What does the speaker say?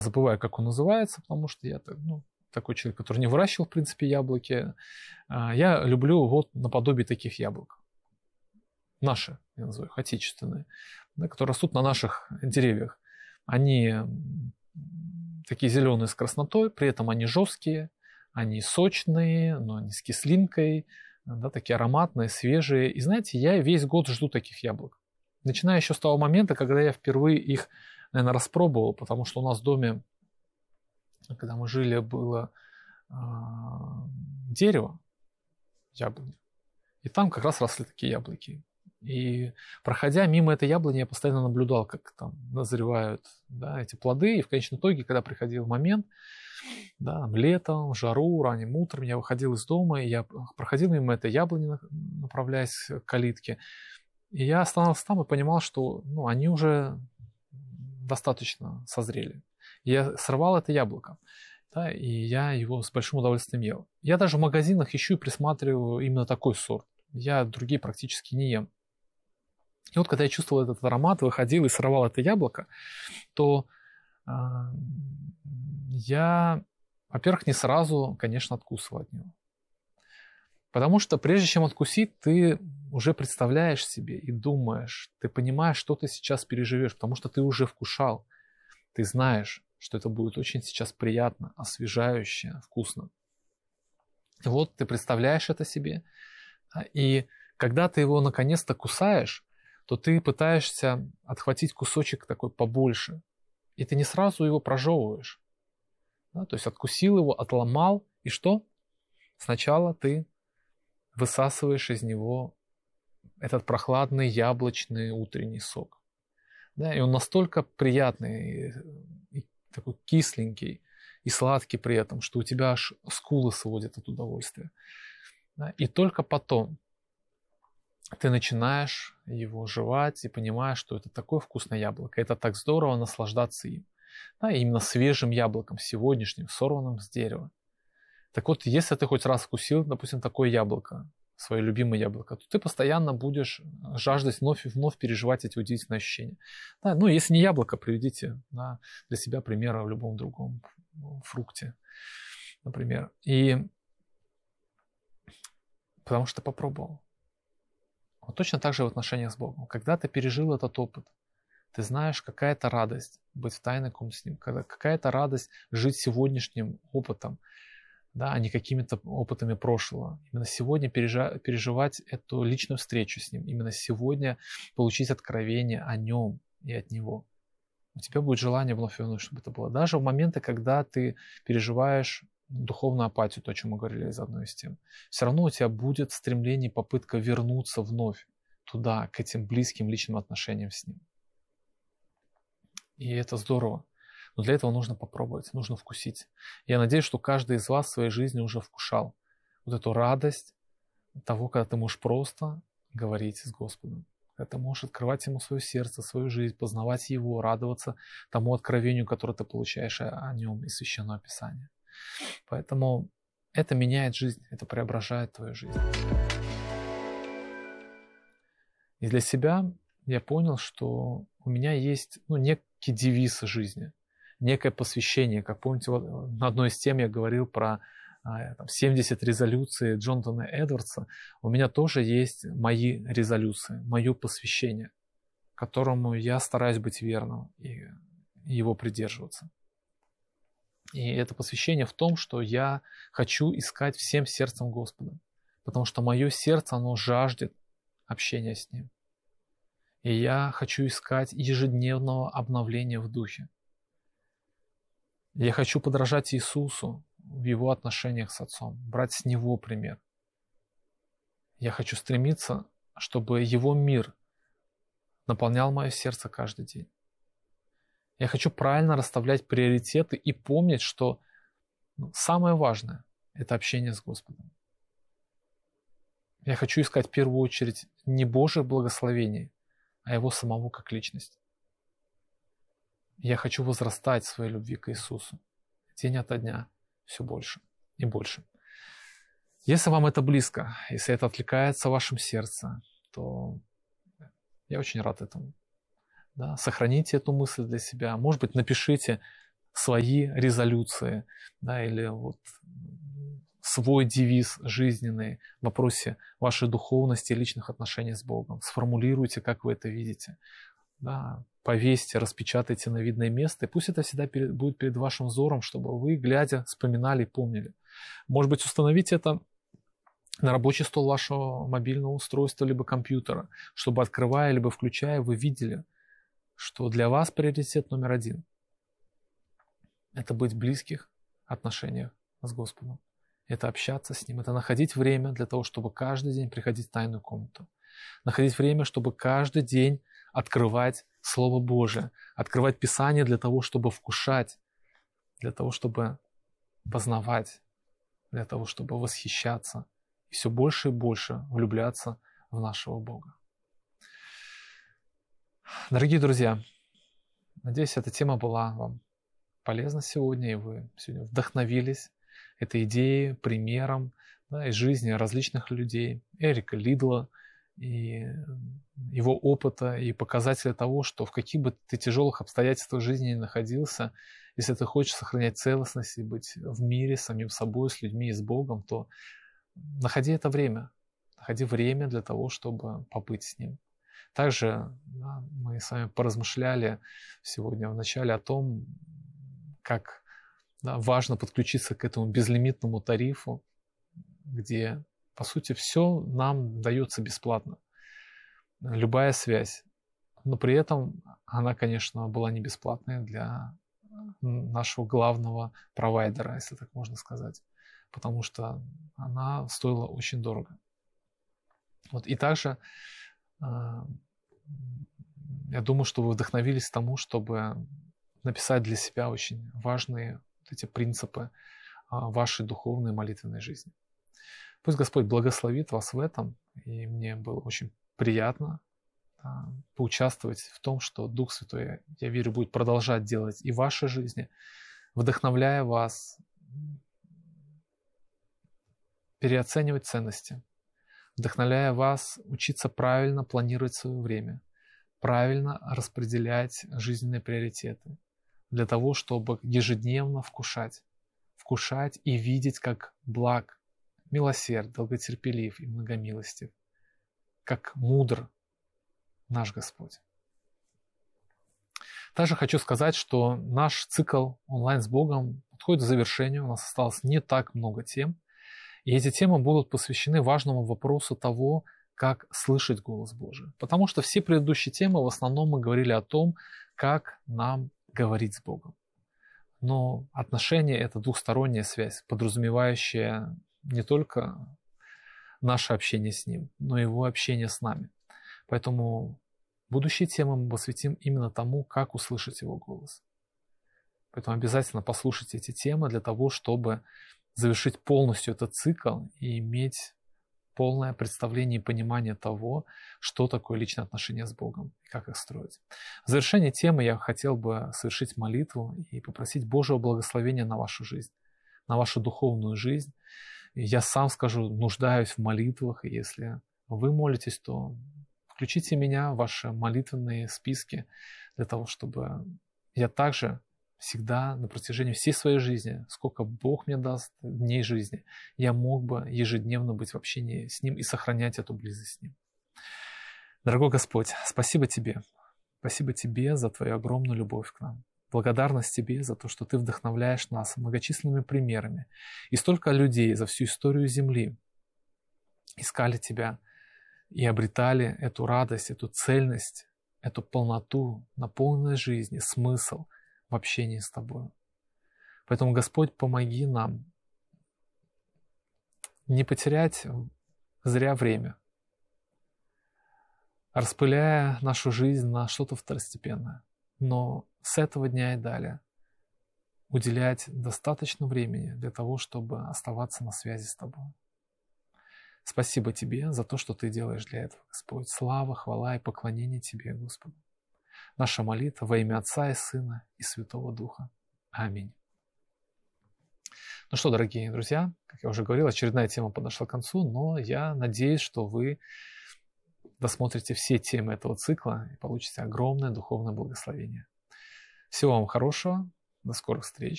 Забываю, как он называется, потому что я такой человек, который не выращивал, в принципе, яблоки. Я люблю вот наподобие таких яблок. Наши, я называю их, отечественные, да, которые растут на наших деревьях. Они такие зеленые с краснотой, при этом они жесткие, они сочные, но они с кислинкой, да, такие ароматные, свежие. И знаете, я весь год жду таких яблок. Начиная еще с того момента, когда я впервые их, наверное, распробовал, потому что у нас в доме, когда мы жили, было дерево, яблони, и там как раз росли такие яблоки. И проходя мимо этой яблони, я постоянно наблюдал, как там назревают, да, эти плоды. И в конечном итоге, когда приходил момент, да, летом, в жару, ранним утром, я выходил из дома, и я проходил мимо этой яблони, направляясь к калитке. И я остановился там и понимал, что они уже достаточно созрели. И я сорвал это яблоко, да, и я его с большим удовольствием ел. Я даже в магазинах ищу и присматриваю именно такой сорт. Я другие практически не ем. И вот когда я чувствовал этот аромат, выходил и сорвал это яблоко, то я, во-первых, не сразу, конечно, откусывал от него. Потому что прежде чем откусить, ты уже представляешь себе и думаешь, ты понимаешь, что ты сейчас переживешь, потому что ты уже вкушал. Ты знаешь, что это будет очень сейчас приятно, освежающе, вкусно. И вот ты представляешь это себе, и когда ты его наконец-то кусаешь, то ты пытаешься отхватить кусочек такой побольше, и ты не сразу его прожевываешь. Да? То есть откусил его, отломал, и что? Сначала ты высасываешь из него этот прохладный яблочный утренний сок. Да? И он настолько приятный, и такой кисленький, и сладкий при этом, что у тебя аж скулы сводят от удовольствия. Да? И только потом ты начинаешь его жевать и понимаешь, что это такое вкусное яблоко. Это так здорово наслаждаться им. Да, именно свежим яблоком, сегодняшним, сорванным с дерева. Так вот, если ты хоть раз вкусил, допустим, такое яблоко, свое любимое яблоко, то ты постоянно будешь жаждать вновь и вновь переживать эти удивительные ощущения. Да, если не яблоко, приведите для себя примеры в любом другом фрукте, например. И потому что попробовал. Вот точно так же в отношениях с Богом. Когда ты пережил этот опыт, ты знаешь, какая-то радость быть в тайной комнате с Ним, какая-то радость жить сегодняшним опытом, да, а не какими-то опытами прошлого. Именно сегодня переживать эту личную встречу с Ним, именно сегодня получить откровение о Нем и от Него. У тебя будет желание вновь и вновь, чтобы это было. Даже в моменты, когда ты переживаешь духовную апатию, то, о чем мы говорили из одной из тем, все равно у тебя будет стремление, попытка вернуться вновь туда, к этим близким личным отношениям с Ним. И это здорово. Но для этого нужно попробовать, нужно вкусить. Я надеюсь, что каждый из вас в своей жизни уже вкушал вот эту радость того, когда ты можешь просто говорить с Господом. Когда ты можешь открывать Ему свое сердце, свою жизнь, познавать Его, радоваться тому откровению, которое ты получаешь о Нем из Священного Писания. Поэтому это меняет жизнь, это преображает твою жизнь. И для себя я понял, что у меня есть некий девиз жизни, некое посвящение. Как помните, на одной из тем я говорил про 70 резолюций Джонатана Эдвардса. У меня тоже есть мои резолюции, мое посвящение, которому я стараюсь быть верным и его придерживаться. И это посвящение в том, что я хочу искать всем сердцем Господа, потому что мое сердце, оно жаждет общения с Ним. И я хочу искать ежедневного обновления в духе. Я хочу подражать Иисусу в Его отношениях с Отцом, брать с Него пример. Я хочу стремиться, чтобы Его мир наполнял мое сердце каждый день. Я хочу правильно расставлять приоритеты и помнить, что самое важное – это общение с Господом. Я хочу искать в первую очередь не Божьих благословений, а Его самого как личность. Я хочу возрастать в своей любви к Иисусу день ото дня все больше и больше. Если вам это близко, если это откликается в вашем сердце, то я очень рад этому. Да, сохраните эту мысль для себя. Может быть, напишите свои резолюции, да, или вот свой девиз жизненный в вопросе вашей духовности и личных отношений с Богом. Сформулируйте, как вы это видите. Да, повесьте, распечатайте на видное место, и пусть это всегда будет перед вашим взором, чтобы вы, глядя, вспоминали и помнили. Может быть, установите это на рабочий стол вашего мобильного устройства либо компьютера, чтобы, открывая либо включая, вы видели, что для вас приоритет номер один – это быть в близких отношениях с Господом. Это общаться с Ним, это находить время для того, чтобы каждый день приходить в тайную комнату. Находить время, чтобы каждый день открывать Слово Божие, открывать Писание для того, чтобы вкушать, для того, чтобы познавать, для того, чтобы восхищаться и все больше и больше влюбляться в нашего Бога. Дорогие друзья, надеюсь, эта тема была вам полезна сегодня, и вы сегодня вдохновились этой идеей, примером, да, из жизни различных людей, Эрика Лидла, и его опыта, и показателя того, что в каких бы ты тяжелых обстоятельствах жизни ни находился, если ты хочешь сохранять целостность и быть в мире с самим собой, с людьми и с Богом, то находи это время. Находи время для того, чтобы побыть с Ним. Также да, мы с вами поразмышляли сегодня в начале о том, как да, важно подключиться к этому безлимитному тарифу, где, по сути, все нам дается бесплатно. Любая связь. Но при этом она, конечно, была не бесплатная для нашего главного провайдера, если так можно сказать. Потому что она стоила очень дорого. Вот. И также я думаю, что вы вдохновились тому, чтобы написать для себя очень важные вот эти принципы вашей духовной молитвенной жизни. Пусть Господь благословит вас в этом, и мне было очень приятно поучаствовать в том, что Дух Святой, я верю, будет продолжать делать и в вашей жизни, вдохновляя вас переоценивать ценности, вдохновляя вас учиться правильно планировать свое время, правильно распределять жизненные приоритеты, для того, чтобы ежедневно вкушать и видеть, как благ, милосерд, долготерпелив и многомилостив, как мудр наш Господь. Также хочу сказать, что наш цикл онлайн с Богом подходит к завершению. У нас осталось не так много тем. И эти темы будут посвящены важному вопросу того, как слышать голос Божий. Потому что все предыдущие темы в основном мы говорили о том, как нам говорить с Богом. Но отношения – это двухсторонняя связь, подразумевающая не только наше общение с Ним, но и Его общение с нами. Поэтому будущие темы мы посвятим именно тому, как услышать Его голос. Поэтому обязательно послушайте эти темы для того, чтобы завершить полностью этот цикл и иметь полное представление и понимание того, что такое личное отношение с Богом и как их строить. В завершении темы я хотел бы совершить молитву и попросить Божьего благословения на вашу жизнь, на вашу духовную жизнь. Я сам скажу, нуждаюсь в молитвах, и если вы молитесь, то включите меня в ваши молитвенные списки для того, чтобы я также всегда на протяжении всей своей жизни, сколько Бог мне даст дней жизни, я мог бы ежедневно быть в общении с Ним и сохранять эту близость с Ним. Дорогой Господь, спасибо Тебе. Спасибо Тебе за Твою огромную любовь к нам. Благодарность Тебе за то, что Ты вдохновляешь нас многочисленными примерами. И столько людей за всю историю Земли искали Тебя и обретали эту радость, эту цельность, эту полноту, наполненность жизни, смысл в общении с Тобой. Поэтому, Господь, помоги нам не потерять зря время, распыляя нашу жизнь на что-то второстепенное, но с этого дня и далее уделять достаточно времени для того, чтобы оставаться на связи с Тобой. Спасибо Тебе за то, что Ты делаешь для этого, Господь. Слава, хвала и поклонение Тебе, Господи. Наша молитва во имя Отца и Сына и Святого Духа. Аминь. Ну что, дорогие друзья, как я уже говорил, очередная тема подошла к концу, но я надеюсь, что вы досмотрите все темы этого цикла и получите огромное духовное благословение. Всего вам хорошего. До скорых встреч.